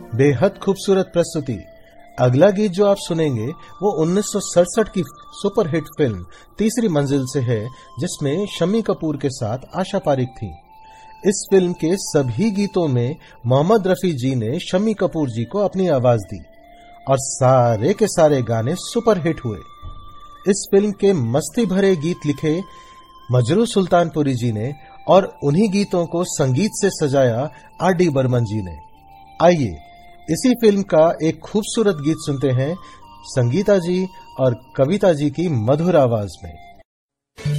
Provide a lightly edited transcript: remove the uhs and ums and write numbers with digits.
बेहद खूबसूरत प्रस्तुति। अगला गीत जो आप सुनेंगे वो 1967 की सुपरहिट फिल्म तीसरी मंजिल से है, जिसमें शम्मी कपूर के साथ आशा पारिक थी। इस फिल्म के सभी गीतों में मोहम्मद रफी जी ने शम्मी कपूर जी को अपनी आवाज दी और सारे के सारे गाने सुपरहिट हुए। इस फिल्म के मस्ती भरे गीत लिखे मजरू सुल्तानपुरी जी ने और उन्हीं गीतों को संगीत से सजाया आर.डी. बर्मन जी ने। आइए इसी फिल्म का एक खूबसूरत गीत सुनते हैं संगीता जी और कविता जी की मधुर आवाज में।